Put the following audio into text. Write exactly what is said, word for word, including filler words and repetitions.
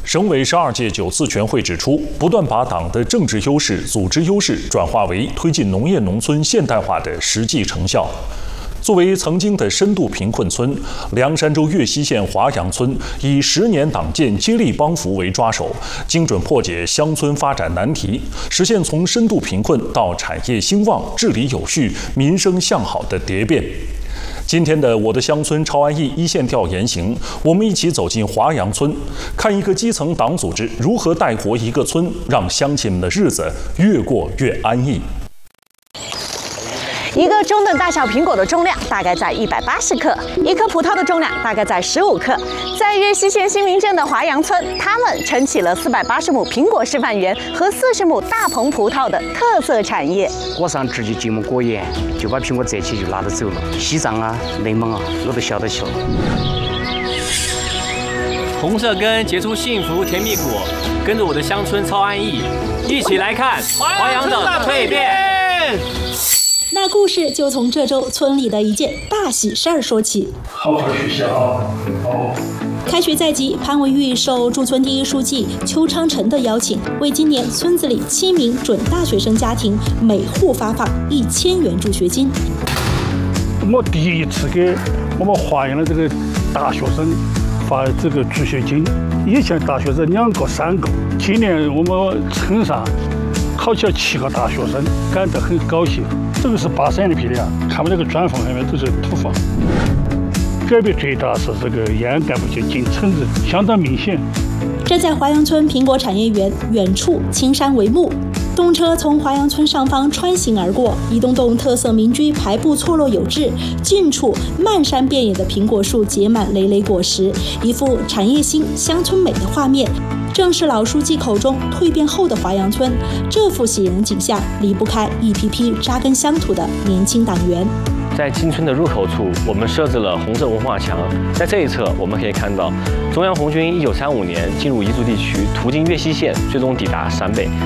省委十二届九次全会指出，不断把党的政治优势、组织优势转化为推进农业农村现代化的实际成效。作为曾经的深度贫困村，凉山州岳西县华阳村以十年党建接力帮扶为抓手，精准破解乡村发展难题，实现从深度贫困到产业兴旺、治理有序、民生向好的蝶变。今天的我的乡村超安逸一线调研行，我们一起走进华阳村，看一个基层党组织如何带活一个村，让乡亲们的日子越过越安逸。 一个中等大小苹果的重量大概在一百八十克，一颗葡萄的重量大概在十五克。在岳西县新民镇的华阳村，他们撑起了四百八十亩苹果示范园和四十亩大棚葡萄的特色产业。 果上直接进门果园，就把苹果摘起就拿着走了。西藏啊、内蒙啊，我都晓得去了。 红色根结出幸福甜蜜果，跟着我的乡村超安逸，一起来看华阳的蜕变。 那故事就从这周村里的一件大喜事儿说起。 好好学习啊！哦。 开学在即，潘文玉受驻村第一书记邱昌成的邀请，为今年村子里七名准大学生家庭每户发放一千元助学金。 我第一次给我们华阳的这个大学生发这个助学金，以前大学生两个、三个，今年我们村上考起了七个大学生，感到很高兴。这个是八三年批的啊，看我这个砖缝上面都是土房。改变最大是这个烟干部就进村子，相当明显。 站在华阳村苹果产业园，远处青山为幕，动车从华阳村上方穿行而过，一栋栋特色民居排布错落有致，近处漫山遍野的苹果树结满累累果实，一幅产业兴、乡村美的画面。正是老书记口中蜕变后的华阳村，这幅喜人景象离不开一批批扎根乡土的年轻党员。 在新村的入口处，我们设置了红色文化墙。在这一侧，我们可以看到中央红军一九三五年进入彝族地区，途经岳西县，最终抵达陕北。